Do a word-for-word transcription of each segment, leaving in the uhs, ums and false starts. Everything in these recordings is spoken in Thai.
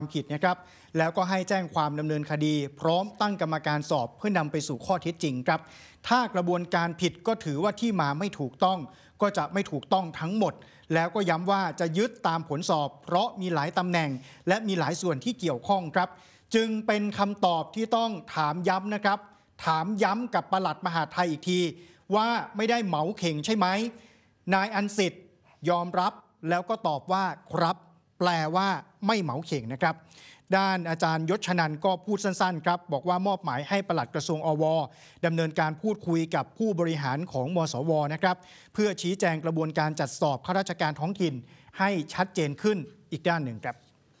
ผิดนะครับแล้วก็ให้แจ้งความดำเนินคดีพร้อมตั้งกรรมการสอบเพื่อนำไปสู่ข้อเท็จจริงครับถ้ากระบวนการผิดก็ถือว่าที่มาไม่ถูกต้องก็จะไม่ถูกต้องทั้งหมดแล้วก็ย้ำว่าจะยึดตามผลสอบเพราะมีหลายตำแหน่งและมีหลายส่วนที่เกี่ยวข้องครับจึงเป็นคำตอบที่ต้องถามย้ำนะครับถามย้ำกับปลัดมหาดไทยอีกทีว่าไม่ได้เหมาเข่งใช่ไหมนายอันสิทธิ์ยอมรับแล้วก็ตอบว่าครับแปลว่าไม่เหมาเข่งนะครับด้านอาจารย์ยศชนันท์ก็พูดสั้นๆครับบอกว่ามอบหมายให้ปลัดกระทรวงอวดำเนินการพูดคุยกับผู้บริหารของมสวนะครับเพื่อชี้แจงกระบวนการจัดสอบข้าราชการท้องถิ่นให้ชัดเจนขึ้นอีกด้านหนึ่งครับ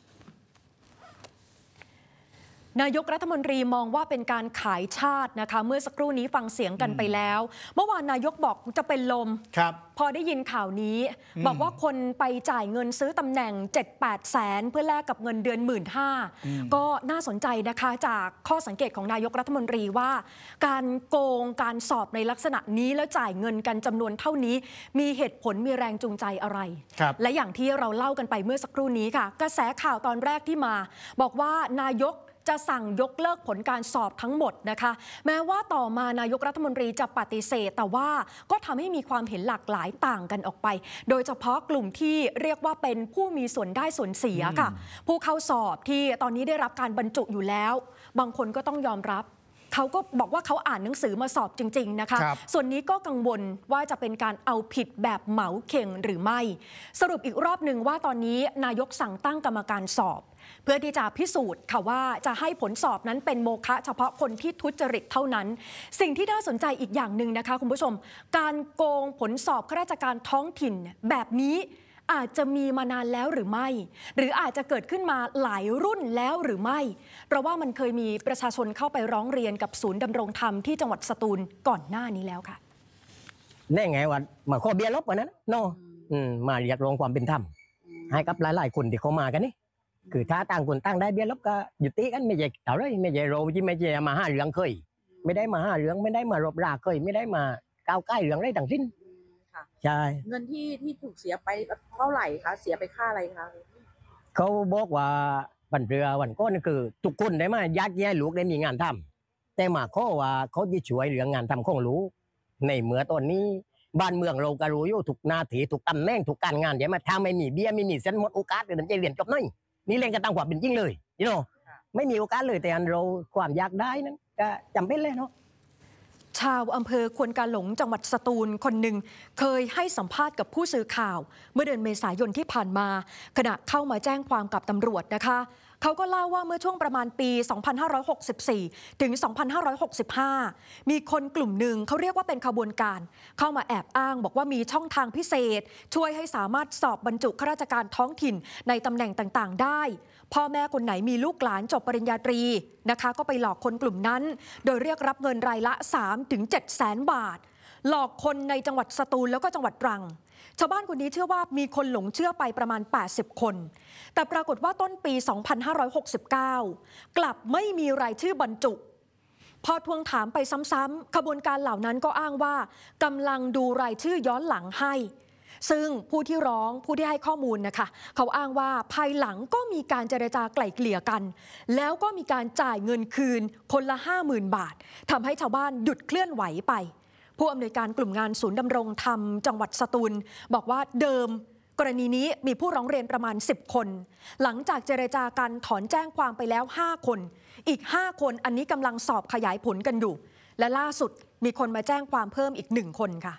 นายกรัฐมนตรีมองว่าเป็นการขายชาตินะคะเมื่อสักครู่นี้ฟังเสียงกันไปแล้วเมื่อวานนายกบอกจะเป็นลมครับพอได้ยินข่าวนี้บอกว่าคนไปจ่ายเงินซื้อตำแหน่ง เจ็ดแปด แสนเพื่อแลกกับเงินเดือน หนึ่งหมื่นห้าพัน ก็น่าสนใจนะคะจากข้อสังเกตของนายกรัฐมนตรีว่าการโกงการสอบในลักษณะนี้แล้วจ่ายเงินกันจำนวนเท่านี้มีเหตุผลมีแรงจูงใจอะไรและอย่างที่เราเล่ากันไปเมื่อสักครู่นี้ค่ะกระแสข่าวตอนแรกที่มาบอกว่านายกจะสั่งยกเลิกผลการสอบทั้งหมดนะคะแม้ว่าต่อมานายกรัฐมนตรีจะปฏิเสธแต่ว่าก็ทำให้มีความเห็นหลากหลายต่างกันออกไปโดยเฉพาะกลุ่มที่เรียกว่าเป็นผู้มีส่วนได้ส่วนเสียค่ะผู้เข้าสอบที่ตอนนี้ได้รับการบรรจุอยู่แล้วบางคนก็ต้องยอมรับเขาก็บอกว่าเขาอ่านหนังสือมาสอบจริงๆนะคะส่วนนี้ก็กังวลว่าจะเป็นการเอาผิดแบบเหมาเข่งหรือไม่สรุปอีกรอบหนึ่งว่าตอนนี้นายกสั่งตั้งกรรมการสอบเพื่อที่จะพิสูจน์ค่ะว่าจะให้ผลสอบนั้นเป็นโมฆะเฉพาะคนที่ทุจริตเท่านั้นสิ่งที่น่าสนใจอีกอย่างหนึ่งนะคะคุณผู้ชมการโกงผลสอบข้าราชการท้องถิ่นแบบนี้อาจจะมีมานานแล้วหรือไม่หรืออาจจะเกิดขึ้นมาหลายรุ่นแล้วหรือไม่เพราะว่ามันเคยมีประชาชนเข้าไปร้องเรียนกับศูนย์ดำรงธรรมที่จังหวัดสตูลก่อนหน้านี้แล้วค่ะแน่ไงว่ามาข้อเบียร์ลบกันนั้นเนาะมาเรียกร้องความเป็นธรรมให้กับหลายๆคนที่เขามากันนี่คือถ้าต่างคนต่างได้เบี้ยลบก็หยุดตีกันไม่ใช่เท่าไรไม่ใช่โรที่ไม่ใช่มาห้าเหลืองเคยไม่ได้มาห้าเหลืองไม่ได้มารบราเคยไม่ได้มาก้าวใกล้เหลืองได้ทั้งสิ้นใช่เงินที่ที่ถูกเสียไปเท่าไหร่คะเสียไปค่าอะไรคะเขาบอกว่าบันเรือวันก้อนคือทุกคนได้มายัดแย่ลูกได้มีงานทำแต่มาข้อว่าเขาจะช่วยเหลืองานทำของลูกในเมื่อตอนนี้บ้านเมืองเราก็รู้อยู่ทุกนาทีทุกตำแหน่งทุกการงานใช่ไหมถ้าไม่มีเบี้ยไม่มีเส้นหมดโอกาสเลยจะเรียนจบน้อยนี่เรียนกันตามความเป็นจริงเลยyou knowไม่มีโอกาสเลยแต่อันเราความอยากได้นั้นก็จำเป็นเลยเนาะชาวอำเภอควนกาหลงจังหวัดสตูลคนหนึ่งเคยให้สัมภาษณ์กับผู้สื่อข่าวเมื่อเดือนเมษายนที่ผ่านมาขณะเข้ามาแจ้งความกับตำรวจนะคะเขาก็เล่าว่าเมื่อช่วงประมาณปี สองพันห้าร้อยหกสิบสี่ ถึง สองพันห้าร้อยหกสิบห้า มีคนกลุ่มหนึ่งเขาเรียกว่าเป็นขบวนการเข้ามาแอบอ้างบอกว่ามีช่องทางพิเศษช่วยให้สามารถสอบบรรจุข้าราชการท้องถิ่นในตำแหน่งต่างๆได้พ่อแม่คนไหนมีลูกหลานจบปริญญาตรีนะคะก็ไปหลอกคนกลุ่มนั้นโดยเรียกรับเงินรายละ สามถึงเจ็ด แสนบาทหลอกคนในจังหวัดสตูลแล้วก็จังหวัดตรังชาวบ้านคนนี้เชื่อว่ามีคนหลงเชื่อไปประมาณแปดสิบคนแต่ปรากฏว่าต้นปี สองพันห้าร้อยหกสิบเก้า กลับไม่มีรายชื่อบรรจุพอทวงถามไปซ้ำๆขบวนการเหล่านั้นก็อ้างว่ากำลังดูรายชื่อย้อนหลังให้ซึ่งผู้ที่ร้องผู้ที่ให้ข้อมูลนะคะเขาอ้างว่าภายหลังก็มีการเจรจาไกล่เกลี่ยกันแล้วก็มีการจ่ายเงินคืนคนละ ห้าหมื่น บาททำให้ชาวบ้านหยุดเคลื่อนไหวไปผู้อำนวยการกลุ่มงานศูนย์ดำรงธรรมจังหวัดสตูลบอกว่าเดิมกรณีนี้มีผู้ร้องเรียนประมาณสิบคนหลังจากเจรจากันถอนแจ้งความไปแล้วห้าคนอีกห้าคนอันนี้กำลังสอบขยายผลกันอยู่และล่าสุดมีคนมาแจ้งความเพิ่มอีกหนึ่งคนค่ะ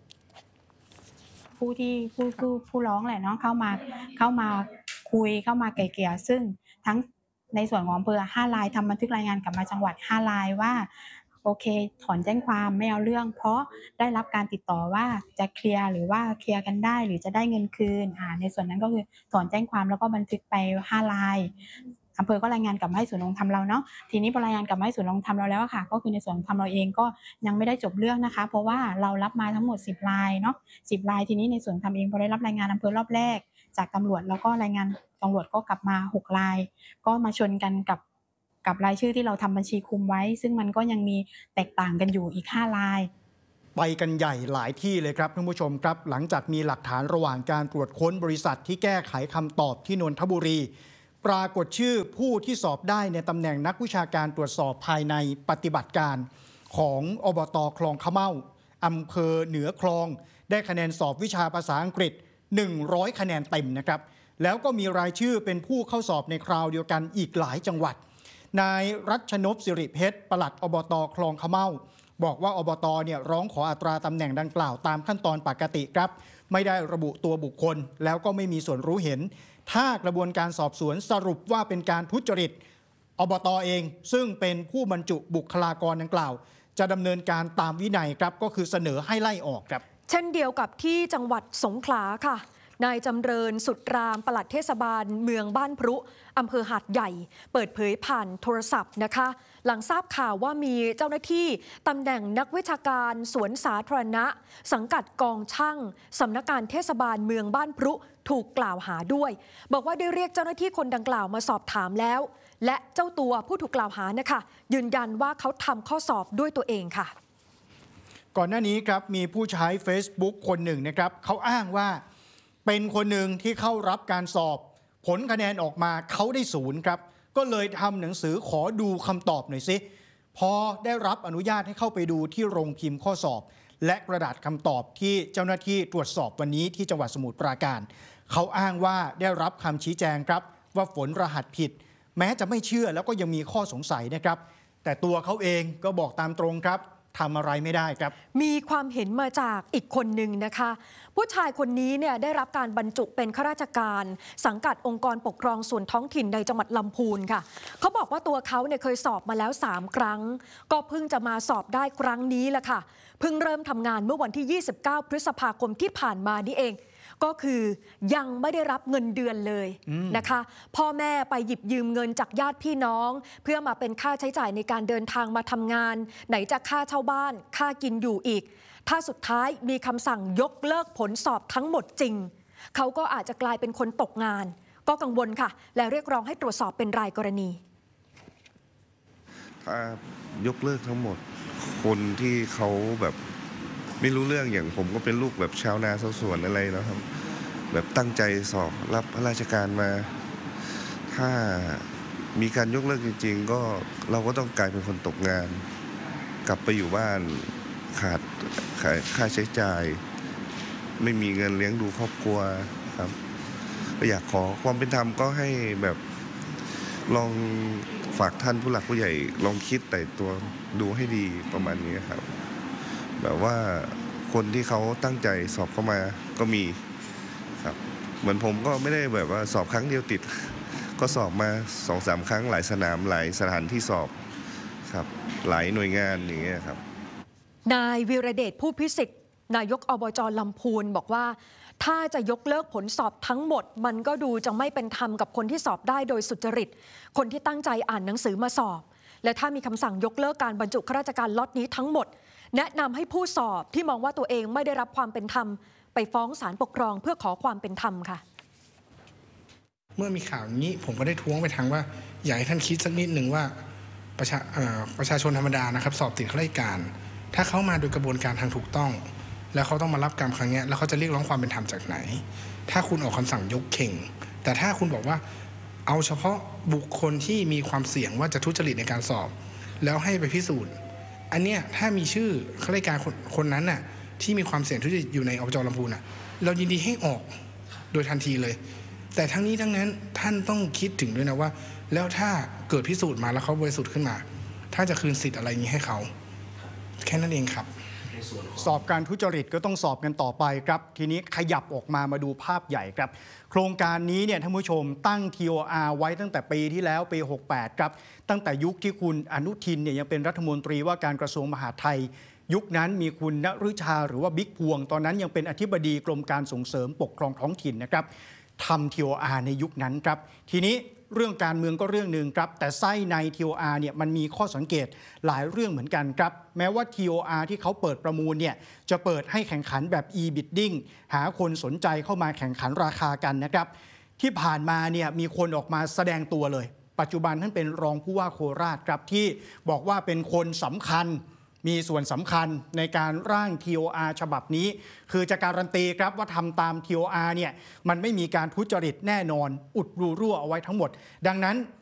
ผู้ที่ผู้ผู้ผู้ร้องแหละเนาะเข้ามาเข้ามาคุยเข้ามาไกล่เกลี่ยซึ่งทั้งในส่วนของอำเภอห้ารายทำบันทึกรายงานกลับมาจังหวัดห้ารายว่าโอเคถอนแจ้งความไม่เอาเรื่องเพราะได้รับการติดต่อว่าจะเคลียร์หรือว่าเคลียร์กันได้หรือจะได้เงินคืนอ่าในส่วนนั้นก็คือถอนแจ้งความแล้วก็บันทึกไปห้ารายอำเภอก็รายงานกลับมาให้ศูนย์ดำรงธรรมเราเนาะทีนี้พอรายงานกลับมาให้ศูนย์ดำรงธรรมเราแล้วค่ะก็คือในส่วนของธรรมเราเองก็ยังไม่ได้จบเรื่องนะคะเพราะว่าเรารับมาทั้งหมดสิบรายเนาะสิบรายทีนี้ในส่วนธรรมเองพอได้รับรายงานอำเภอรอบแรกจากตำรวจแล้วก็รายงานตำรวจก็กลับมาหกรายก็มาชนกันกับกับรายชื่อที่เราทำบัญชีคุมไว้ซึ่งมันก็ยังมีแตกต่างกันอยู่อีกห้ารายไปกันใหญ่หลายที่เลยครับท่านผู้ชมครับหลังจากมีหลักฐานระหว่างการตรวจค้นบริษัทที่แก้ไขคำตอบที่นนทบุรีปปรากฏชื่อผู้ที่สอบได้ในตำแหน่งนักวิชาการตรวจสอบภายในปฏิบัติการของอบต.คลองขะเม่าอำเภอเหนือคลองได้คะแนนสอบวิชาภาษาอังกฤษหนึ่งร้อยคะแนนเต็มนะครับแล้วก็มีรายชื่อเป็นผู้เข้าสอบในคราวเดียวกันอีกหลายจังหวัดนายรัชนพสิริเพชรปลัดอบต.คลองขะเม่าบอกว่าอบต.เนี่ยร้องขออัตราตำแหน่งดังกล่าวตามขั้นตอนปกติครับไม่ได้ระบุตัวบุคคลแล้วก็ไม่มีส่วนรู้เห็นถ้ากระบวนการสอบสวนสรุปว่าเป็นการทุจริตอบต.เองซึ่งเป็นผู้บรรจุบุคลากรดังกล่าวจะดำเนินการตามวินัยครับก็คือเสนอให้ไล่ออกครับเช่นเดียวกับที่จังหวัดสงขลาค่ะนายจำเริญสุดรามปลัดเทศบาลเมืองบ้านพรุอำเภอหาดใหญ่เปิดเผยผ่านโทรศัพท์นะคะหลังทราบข่าวว่ามีเจ้าหน้าที่ตำแหน่งนักวิชาการสวนสาธารณะสังกัดกองช่างสำนักงานเทศบาลเมืองบ้านพรุถูกกล่าวหาด้วยบอกว่าได้เรียกเจ้าหน้าที่คนดังกล่าวมาสอบถามแล้วและเจ้าตัวผู้ถูกกล่าวหานะคะยืนยันว่าเขาทำข้อสอบด้วยตัวเองค่ะก่อนหน้านี้ครับมีผู้ใช้ Facebook คนหนึ่งนะครับเขาอ้างว่าเป็นคนหนึ่งที่เข้ารับการสอบผลคะแนนออกมาเขาได้ศูนย์ครับก็เลยทำหนังสือขอดูคำตอบหน่อยสิพอได้รับอนุญาตให้เข้าไปดูที่โรงพิมพ์ข้อสอบและกระดาษคำตอบที่เจ้าหน้าที่ตรวจสอบวันนี้ที่จังหวัดสมุทรปราการเขาอ้างว่าได้รับคำชี้แจงครับว่าฝนรหัสผิดแม้จะไม่เชื่อแล้วก็ยังมีข้อสงสัยนะครับแต่ตัวเขาเองก็บอกตามตรงครับทำอะไรไม่ได้ครับมีความเห็นมาจากอีกคนหนึ่งนะคะผู้ชายคนนี้เนี่ยได้รับการบรรจุเป็นข้าราชการสังกัดองค์กรปกครองส่วนท้องถิ่นในจังหวัดลำพูนค่ะเขาบอกว่าตัวเขาเนี่ยเคยสอบมาแล้วสามครั้งก็เพิ่งจะมาสอบได้ครั้งนี้แหละค่ะเพิ่งเริ่มทำงานเมื่อวันที่ยี่สิบเก้าพฤษภาคมที่ผ่านมานี่เองก็คือยังไม่ได้รับเงินเดือนเลยนะคะพ่อแม่ไปหยิบยืมเงินจากญาติพี่น้องเพื่อมาเป็นค่าใช้จ่ายในการเดินทางมาทำงานไหนจะค่าเช่าบ้านค่ากินอยู่อีกถ้าสุดท้ายมีคำสั่งยกเลิกผลสอบทั้งหมดจริงเขาก็อาจจะกลายเป็นคนตกงานก็กังวลค่ะและเรียกร้องให้ตรวจสอบเป็นรายกรณีถ้ายกเลิกทั้งหมดคนที่เขาแบบไม่รู้เรื่องอย่างผมก็เป็นลูกแบบชาวนาชาวสวนอะไรนะครับแบบตั้งใจสอบรับพระราชการมาถ้ามีการยกเลิกจริงๆก็เราก็ต้องกลายเป็นคนตกงานกลับไปอยู่บ้านขาดค่าใช้จ่ายไม่มีเงินเลี้ยงดูครอบครัวครับก็อยากขอความเป็นธรรมก็ให้แบบลองฝากท่านผู้หลักผู้ใหญ่ลองคิดแต่ตัวดูให้ดีประมาณนี้ครับแบบว่าคนที่เขาตั้งใจสอบเข้ามาก็มีครับเหมือนผมก็ไม่ได้แบบว่าสอบครั้งเดียวติดก็สอบมา สองสาม ครั้งหลายสนามหลายสถานที่สอบครับหลายหน่วยงานอย่างเงี้ยครับนายวีรเดชผู้พิสิทธิ์นายกอบจ.ลำพูนบอกว่าถ้าจะยกเลิกผลสอบทั้งหมดมันก็ดูจะไม่เป็นธรรมกับคนที่สอบได้โดยสุจริตคนที่ตั้งใจอ่านหนังสือมาสอบและถ้ามีคำสั่งยกเลิกการบรรจุข้าราชการล็อตนี้ทั้งหมดแนะนำให้ผู้สอบที่มองว่าตัวเองไม่ได้รับความเป็นธรรมไปฟ้องศาลปกครองเพื่อขอความเป็นธรรมค่ะเมื่อมีข่าวนี้ผมก็ได้ท้วงไปทางว่าอยากให้ท่านคิดสักนิดหนึ่งว่าประชาประชาชนธรรมดานะครับสอบติดข้าราชการถ้าเขามาโดยกระบวนการทางถูกต้องแล้วเขาต้องมารับกรรมครั้งนี้แล้วเขาจะเรียกร้องความเป็นธรรมจากไหนถ้าคุณออกคำสั่งยกเข่งแต่ถ้าคุณบอกว่าเอาเฉพาะบุคคลที่มีความเสี่ยงว่าจะทุจริตในการสอบแล้วให้ไปพิสูจน์อันเนี้ยถ้ามีชื่อข้าราชการคนคนนั้นน่ะที่มีความเสี่ยงทุจริตอยู่ในอบจ.ลำพูนน่ะเรายินดีให้ออกโดยทันทีเลยแต่ทั้งนี้ทั้งนั้นท่านต้องคิดถึงด้วยนะว่าแล้วถ้าเกิดพิสูจน์มาแล้วเขาบริสุทธิ์ขึ้นมาถ้าจะคืนสิทธิ์อะไรนี้ให้เขาแค่นั้นเองครับสอบการทุจริตก็ต้องสอบกันต่อไปครับทีนี้ขยับออกมามาดูภาพใหญ่ครับโครงการนี้เนี่ยท่านผู้ชมตั้ง ที โอ อาร์ ไว้ตั้งแต่ปีที่แล้วปีหกสิบแปดครับตั้งแต่ยุคที่คุณอนุทินเนี่ยยังเป็นรัฐมนตรีว่าการกระทรวงมหาดไทยยุคนั้นมีคุณณฤชาหรือว่าบิ๊กพวงตอนนั้นยังเป็นอธิบดีกรมการส่งเสริมปกครองท้องถิ่นนะครับทำ ที โอ อาร์ ในยุคนั้นครับทีนี้เรื่องการเมืองก็เรื่องหนึ่งครับแต่ไส้ใน ที โอ อาร์ เนี่ยมันมีข้อสังเกตหลายเรื่องเหมือนกันครับแม้ว่า ที โอ อาร์ ที่เขาเปิดประมูลเนี่ยจะเปิดให้แข่งขันแบบ e-bidding หาคนสนใจเข้ามาแข่งขันราคากันนะครับที่ผ่านมาเนี่ยมีคนออกมาแสดงตัวเลยปัจจุบันท่านเป็นรองผู้ว่าโคราชครับที่บอกว่าเป็นคนสำคัญมีส่วนสำคัญในการร่าง ที โอ อาร์ ฉบับนี้คือจะการันตีครับว่าทำตาม ที โอ อาร์ เนี่ยมันไม่มีการทุจริตแน่นอนอุดรูรั่วเอาไว้ทั้งหมดดังนั้น